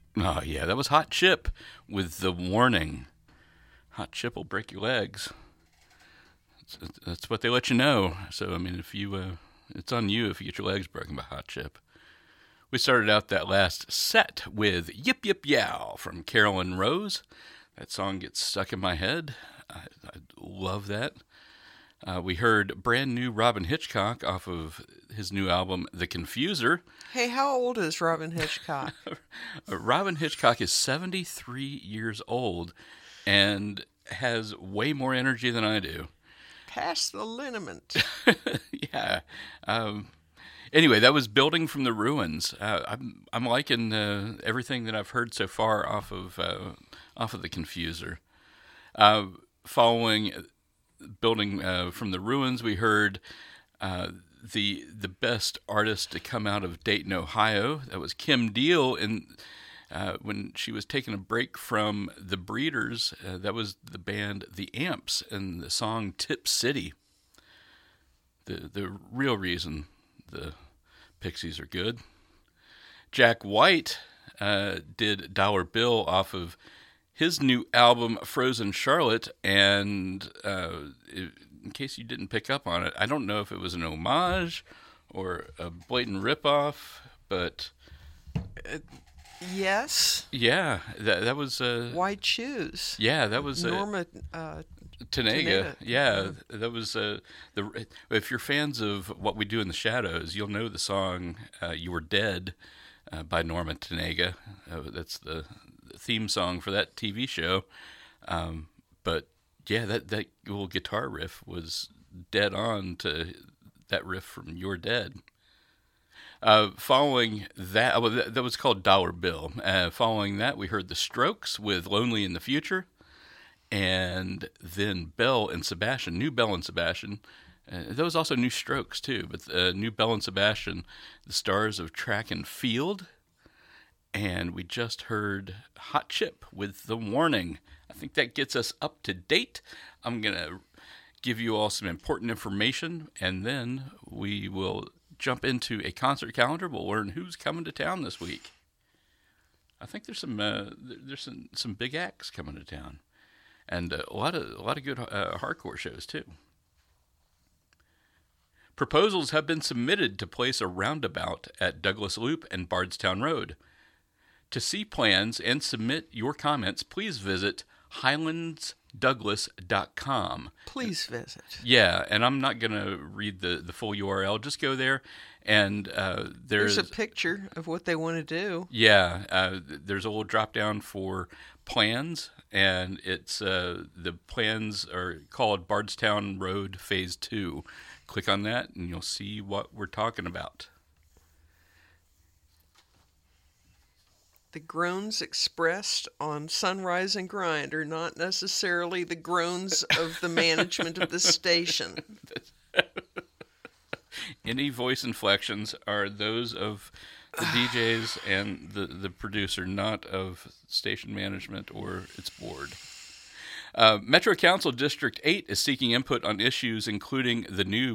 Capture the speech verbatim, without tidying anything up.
Oh, yeah, that was Hot Chip with the warning. Hot Chip will break your legs. That's, that's what they let you know. So, I mean, if you, uh, it's on you if you get your legs broken by Hot Chip. We started out that last set with Yip Yip Yow from Carolyn Rose. That song gets stuck in my head. I, I love that. Uh, we heard brand new Robyn Hitchcock off of his new album, The Confuser. Hey, how old is Robyn Hitchcock? Robyn Hitchcock is seventy-three years old and has way more energy than I do. Past the liniment. Yeah. Um, anyway, that was Building from the Ruins. Uh, I'm I'm liking uh, everything that I've heard so far off of uh, off of The Confuser. Uh, following Building uh, from the Ruins, we heard uh, the the best artist to come out of Dayton, Ohio. That was Kim Deal, and uh, when she was taking a break from the Breeders, uh, that was the band The Amps and the song Tip City. The the real reason the Pixies are good. Jack White uh, did Dollar Bill off of his new album Frozen Charlotte, and uh, in case you didn't pick up on it, I don't know if it was an homage or a blatant ripoff, but Uh, yes. yeah, that that was uh, White shoes. yeah, that was uh, Norma uh, Tanega. Tanega. Yeah, that was uh, the. If you're fans of What We Do in the Shadows, you'll know the song uh, "You Were Dead" uh, by Norma Tanega. Uh, that's the theme song for that T V show. Um, but yeah, that that little guitar riff was dead on to that riff from "You're Dead." Uh, following that, well, that, that was called Dollar Bill. Uh, following that, we heard the Strokes with "Lonely in the Future." And then Belle and Sebastian, new Belle and Sebastian. Uh, there was also new Strokes too, but uh, new Belle and Sebastian, the stars of Track and Field. And we just heard Hot Chip with The Warning. I think that gets us up to date. I'm going to give you all some important information, and then we will jump into a concert calendar. We'll learn who's coming to town this week. I think there's some uh, there's some, some big acts coming to town. And a lot of a lot of good uh, hardcore shows too. Proposals have been submitted to place a roundabout at Douglas Loop and Bardstown Road. To see plans and submit your comments, please visit highlands douglas dot com. Please visit. Yeah, and I'm not going to read the, the full U R L. Just go there, and uh, there's, There's a picture of what they want to do. Yeah, uh, there's a little drop down for plans, and it's uh, the plans are called Bardstown Road Phase Two. Click on that, and you'll see what we're talking about. The groans expressed on Sunrise and Grind are not necessarily the groans of the management of the station. Any voice inflections are those of the D Js and the, the producer, not of station management or its board. Uh, Metro Council District eight is seeking input on issues including the new